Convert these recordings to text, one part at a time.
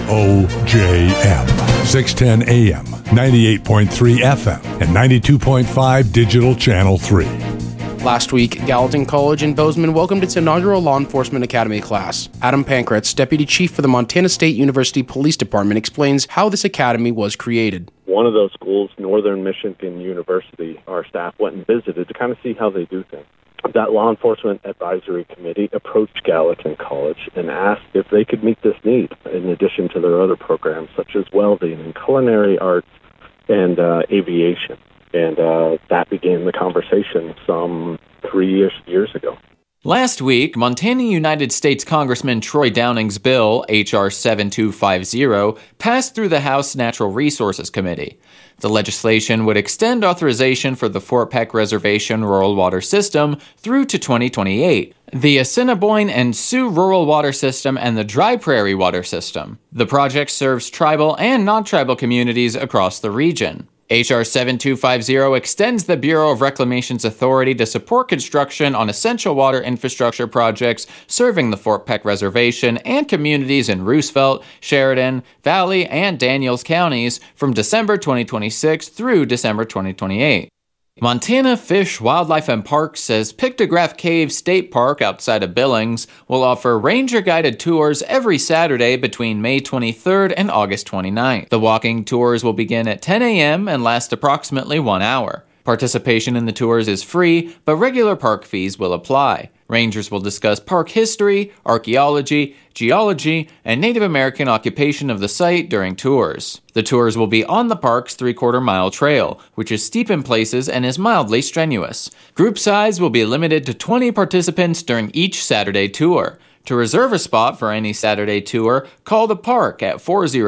WOJM, 610 AM, 98.3 FM, and 92.5 Digital Channel 3. Last week, Gallatin College in Bozeman welcomed its inaugural Law Enforcement Academy class. Adam Pankratz, Deputy Chief for the Montana State University Police Department, explains how this academy was created. One of those schools, Northern Michigan University, our staff went and visited to kind of see how they do things. That Law Enforcement Advisory Committee approached Gallatin College and asked if they could meet this need, in addition to their other programs such as welding and culinary arts and aviation. And that began the conversation some 3-ish years ago. Last week, Montana United States Congressman Troy Downing's bill, H.R. 7250, passed through the House Natural Resources Committee. The legislation would extend authorization for the Fort Peck Reservation Rural Water System through to 2028, the Assiniboine and Sioux Rural Water System, and the Dry Prairie Water System. The project serves tribal and non-tribal communities across the region. H.R. 7250 extends the Bureau of Reclamation's authority to support construction on essential water infrastructure projects serving the Fort Peck Reservation and communities in Roosevelt, Sheridan, Valley, and Daniels counties from December 2026 through December 2028. Montana Fish, Wildlife, and Parks says Pictograph Cave State Park outside of Billings will offer ranger-guided tours every Saturday between May 23rd and August 29th. The walking tours will begin at 10 a.m. and last approximately 1 hour. Participation in the tours is free, but regular park fees will apply. Rangers will discuss park history, archaeology, geology, and Native American occupation of the site during tours. The tours will be on the park's 3/4-mile trail, which is steep in places and is mildly strenuous. Group size will be limited to 20 participants during each Saturday tour. To reserve a spot for any Saturday tour, call the park at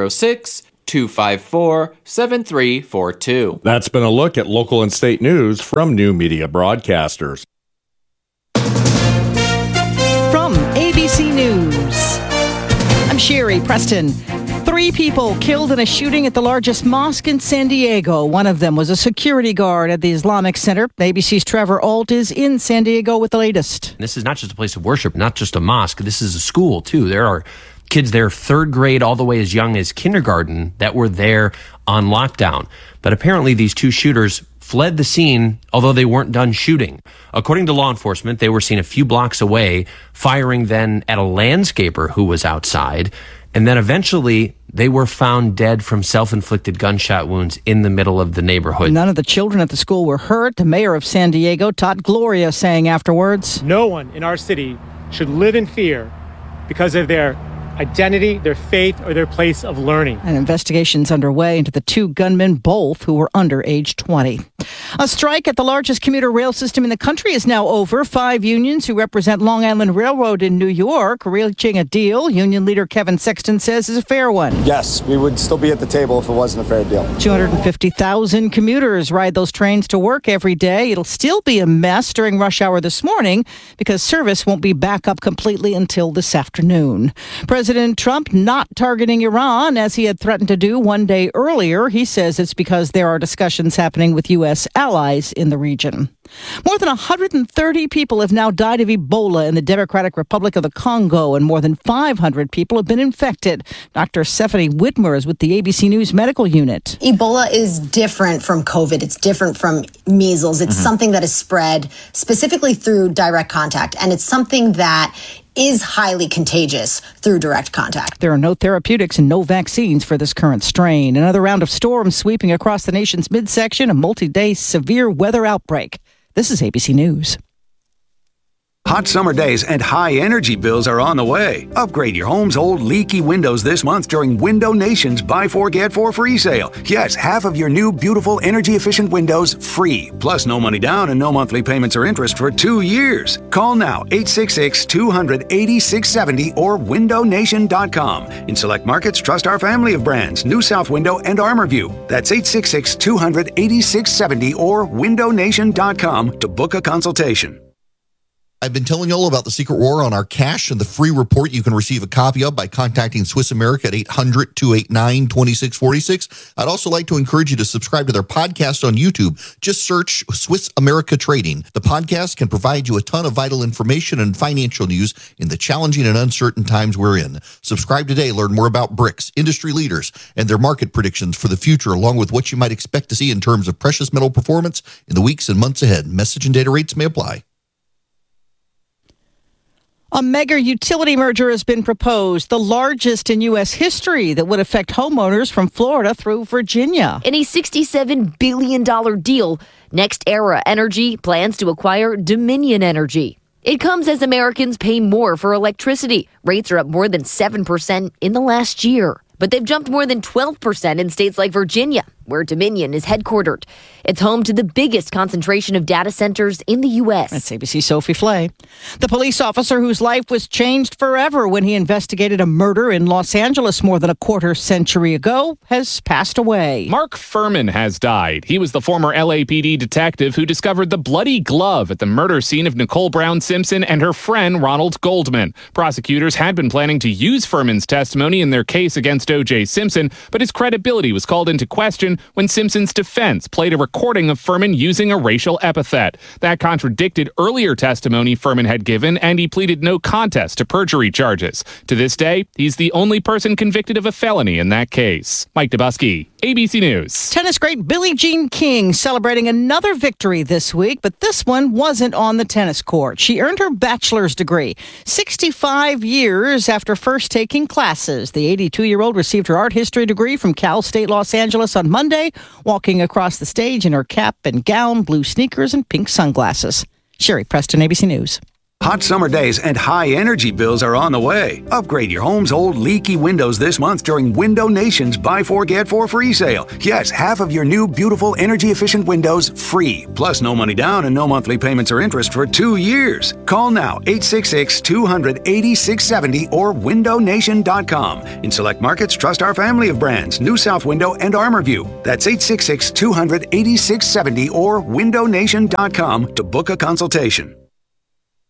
406-254-7342. That's been a look at local and state news from New Media Broadcasters. From ABC News, I'm Sherry Preston. 3 people killed in a shooting at the largest mosque in San Diego. One of them was a security guard at the Islamic Center. ABC's Trevor Ault is in San Diego with the latest. This is not just a place of worship, not just a mosque. This is a school, too. There are kids there 3rd grade all the way as young as kindergarten that were there on lockdown. But apparently these 2 shooters fled the scene, although they weren't done shooting. According to law enforcement, they were seen a few blocks away, firing then at a landscaper who was outside. And then eventually they were found dead from self-inflicted gunshot wounds in the middle of the neighborhood. None of the children at the school were hurt. The mayor of San Diego, Todd Gloria, saying afterwards, "No one in our city should live in fear because of their identity, their faith, or their place of learning." An investigation's underway into the 2 gunmen, both who were under age 20. A strike at the largest commuter rail system in the country is now over. 5 unions who represent Long Island Railroad in New York reaching a deal. Union leader Kevin Sexton says is a fair one. Yes, we would still be at the table if it wasn't a fair deal. 250,000 commuters ride those trains to work every day. It'll still be a mess during rush hour this morning because service won't be back up completely until this afternoon. President Trump not targeting Iran as he had threatened to do one day earlier. He says it's because there are discussions happening with U.S. allies in the region. More than 130 people have now died of Ebola in the Democratic Republic of the Congo, and more than 500 people have been infected. Dr. Stephanie Whitmer is with the ABC News Medical Unit. Ebola is different from COVID. It's different from measles. It's something that is spread specifically through direct contact, and it's something that is highly contagious through direct contact. There are no therapeutics and no vaccines for this current strain. Another round of storms sweeping across the nation's midsection, a multi-day severe weather outbreak. This is ABC News. Hot summer days and high energy bills are on the way. Upgrade your home's old leaky windows this month during Window Nation's Buy 4 Get 4 free sale. Yes, half of your new beautiful energy efficient windows free. Plus no money down and no monthly payments or interest for 2 years. Call now 866-200-8670 or windownation.com. In select markets, trust our family of brands, New South Window and ArmorView. That's 866-200-8670 or windownation.com to book a consultation. I've been telling you all about the secret war on our cash and the free report you can receive a copy of by contacting Swiss America at 800-289-2646. I'd also like to encourage you to subscribe to their podcast on YouTube. Just search Swiss America Trading. The podcast can provide you a ton of vital information and financial news in the challenging and uncertain times we're in. Subscribe today. Learn more about BRICS, industry leaders, and their market predictions for the future, along with what you might expect to see in terms of precious metal performance in the weeks and months ahead. Message and data rates may apply. A mega utility merger has been proposed, the largest in U.S. history, that would affect homeowners from Florida through Virginia. In a $67 billion deal, NextEra Energy plans to acquire Dominion Energy. It comes as Americans pay more for electricity. Rates are up more than 7% in the last year. But they've jumped more than 12% in states like Virginia, where Dominion is headquartered. It's home to the biggest concentration of data centers in the U.S. That's ABC Sophie Flay. The police officer whose life was changed forever when he investigated a murder in Los Angeles more than a quarter century ago has passed away. Mark Furman has died. He was the former LAPD detective who discovered the bloody glove at the murder scene of Nicole Brown Simpson and her friend Ronald Goldman. Prosecutors had been planning to use Furman's testimony in their case against O.J. Simpson, but his credibility was called into question when Simpson's defense played a recording of Furman using a racial epithet. That contradicted earlier testimony Furman had given, and he pleaded no contest to perjury charges. To this day, he's the only person convicted of a felony in that case. Mike Dubusky, ABC News. Tennis great Billie Jean King celebrating another victory this week, but this one wasn't on the tennis court. She earned her bachelor's degree 65 years after first taking classes. The 82-year-old received her art history degree from Cal State Los Angeles on Monday, walking across the stage in her cap and gown, blue sneakers, and pink sunglasses. Sherry Preston, ABC News. Hot summer days and high energy bills are on the way. Upgrade your home's old leaky windows this month during Window Nation's Buy 4 Get 4 free sale. Yes, half of your new beautiful energy efficient windows free. Plus no money down and no monthly payments or interest for 2 years. Call now 866-200-8670 or windownation.com. In select markets, trust our family of brands, New South Window and ArmorView. That's 866-200-8670 or windownation.com to book a consultation.